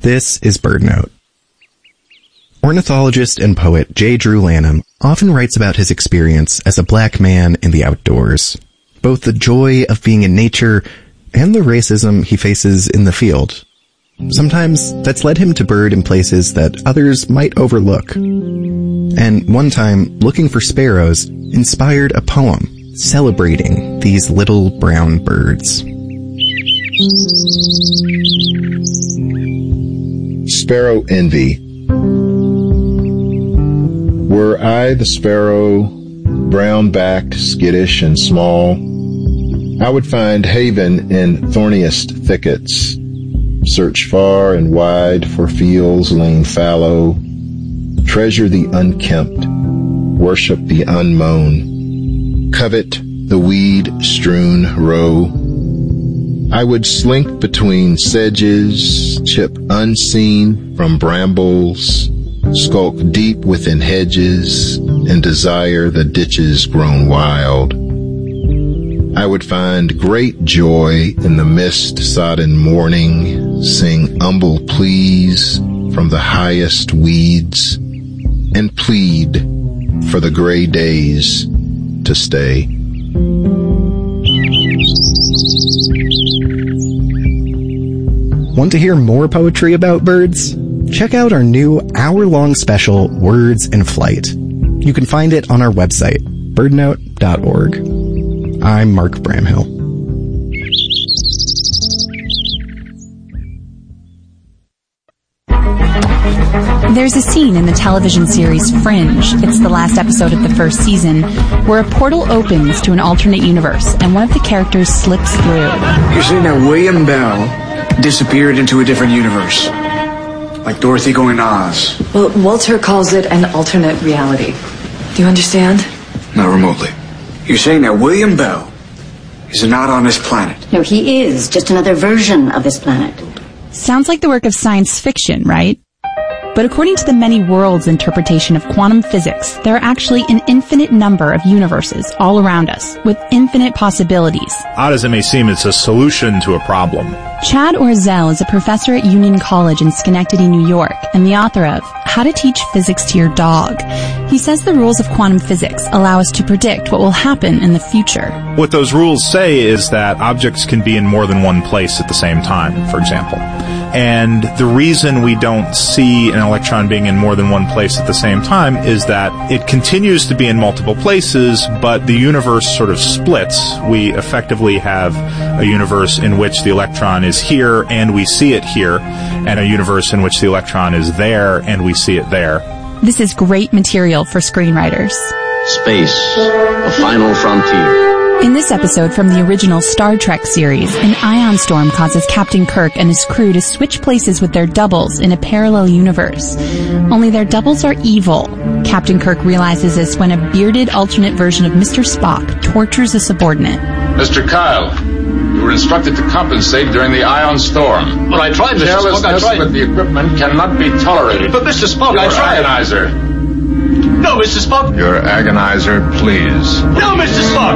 This is BirdNote. Ornithologist and poet J. Drew Lanham often writes about his experience as a black man in the outdoors, both the joy of being in nature and the racism he faces in the field. Sometimes that's led him to bird in places that others might overlook. And one time, looking for sparrows inspired a poem celebrating these little brown birds. Sparrow Envy. Were I the sparrow, brown-backed, skittish, and small, I would find haven in thorniest thickets, search far and wide for fields lain fallow, treasure the unkempt, worship the unmown, covet the weed-strewn row. I would slink between sedges, chip unseen from brambles, skulk deep within hedges, and desire the ditches grown wild. I would find great joy in the mist-sodden morning, sing humble pleas from the highest weeds, and plead for the gray days to stay. Want to hear more poetry about birds? Check out our new hour-long special, Words in Flight. You can find it on our website, birdnote.org. I'm Mark Bramhill. There's a scene in the television series Fringe, it's the last episode of the first season, where a portal opens to an alternate universe and one of the characters slips through. You're saying that William Bell disappeared into a different universe? Like Dorothy going to Oz? Well, Walter calls it an alternate reality. Do you understand? Not remotely. You're saying that William Bell is not on this planet? No, he is. Just another version of this planet. Sounds like the work of science fiction, right? But according to the many worlds interpretation of quantum physics, there are actually an infinite number of universes all around us, with infinite possibilities. Odd as it may seem, it's a solution to a problem. Chad Orzel is a professor at Union College in Schenectady, New York, and the author of How to Teach Physics to Your Dog. He says the rules of quantum physics allow us to predict what will happen in the future. What those rules say is that objects can be in more than one place at the same time, for example. And the reason we don't see an electron being in more than one place at the same time is that it continues to be in multiple places, but the universe sort of splits. We effectively have a universe in which the electron is here and we see it here, and a universe in which the electron is there and we see it there. This is great material for screenwriters. Space, a final frontier. In this episode from the original Star Trek series, an ion storm causes Captain Kirk and his crew to switch places with their doubles in a parallel universe. Only their doubles are evil. Captain Kirk realizes this when a bearded alternate version of Mr. Spock tortures a subordinate. Mr. Kyle, you were instructed to compensate during the ion storm. But I tried, Mr. Spock. Carelessness with the equipment cannot be tolerated. But Mr. Spock, I tried. Agonizer. No, Mr. Spock. Your agonizer, please. No, Mr. Spock.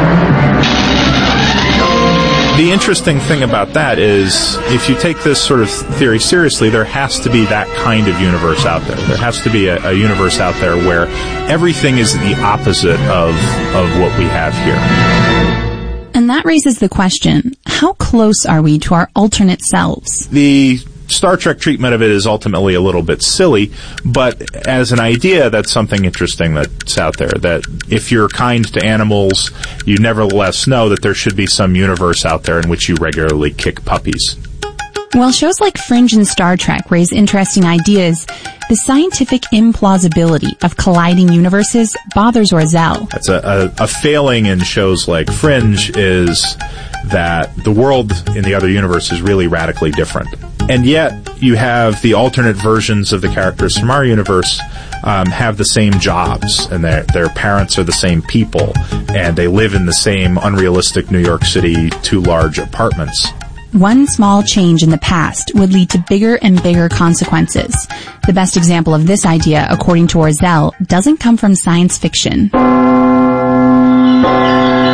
The interesting thing about that is, if you take this sort of theory seriously, there has to be that kind of universe out there. There has to be a universe out there where everything is the opposite of what we have here. And that raises the question, how close are we to our alternate selves? The Star Trek treatment of it is ultimately a little bit silly, but as an idea, that's something interesting that's out there, that if you're kind to animals, you nevertheless know that there should be some universe out there in which you regularly kick puppies. While shows like Fringe and Star Trek raise interesting ideas, the scientific implausibility of colliding universes bothers Orzel. That's a failing in shows like Fringe is that the world in the other universe is really radically different. And yet, you have the alternate versions of the characters from our universe have the same jobs, and their parents are the same people, and they live in the same unrealistic New York City 2 large apartments. One small change in the past would lead to bigger and bigger consequences. The best example of this idea, according to Orzel, doesn't come from science fiction.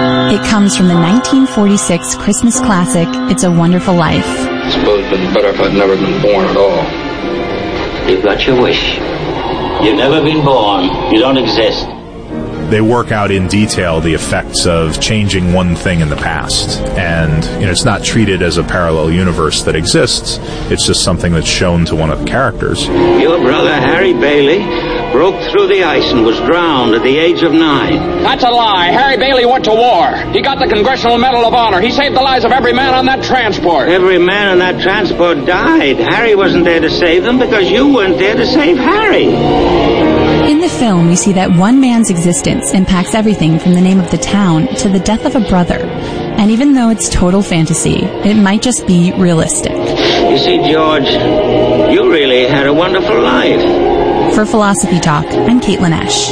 It comes from the 1946 Christmas classic, It's a Wonderful Life. I suppose it'd been better if I'd never been born at all. You've got your wish. You've never been born. You don't exist. They work out in detail the effects of changing one thing in the past. And, it's not treated as a parallel universe that exists. It's just something that's shown to one of the characters. Your brother, Harry Bailey, broke through the ice and was drowned at the age of 9. That's a lie. Harry Bailey went to war. He got the Congressional Medal of Honor. He saved the lives of every man on that transport. Every man on that transport died. Harry wasn't there to save them because you weren't there to save Harry. In the film, we see that one man's existence impacts everything from the name of the town to the death of a brother. And even though it's total fantasy, it might just be realistic. You see, George, you really had a wonderful life. For Philosophy Talk, I'm Caitlin Esch.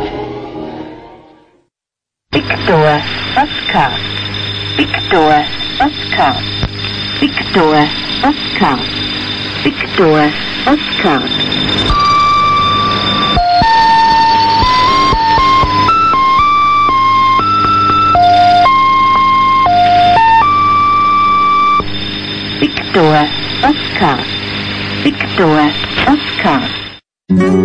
Victor Oscar. Victor Oscar. Victor Oscar. Victor Oscar. Victor Oscar. Victor Oscar.